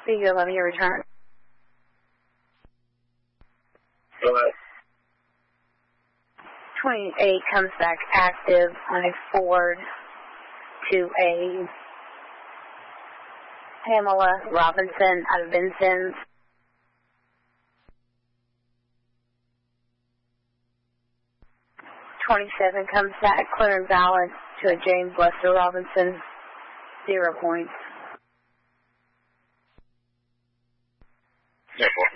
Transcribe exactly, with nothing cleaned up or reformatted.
See you. Love your return. Go ahead. twenty-eight comes back active on a Ford to a Pamela Robinson out of Vincennes. twenty-seven comes back clear and valid to a James Lester Robinson, zero points. Yeah, boy.